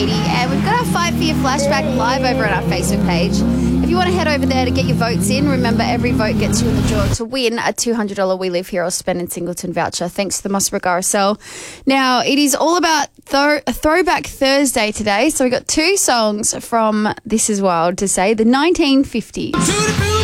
Katie, and we've got our 5 for Your flashback live over on our Facebook page. If you want to head over there to get your votes in, remember every vote gets you in the draw to win a $200 We Live Here or Spend in Singleton voucher, thanks to the Mossborough Carousel. Now, it is all about Throwback Thursday today, so we got 2 songs from This Is Wild to say, the 1950s.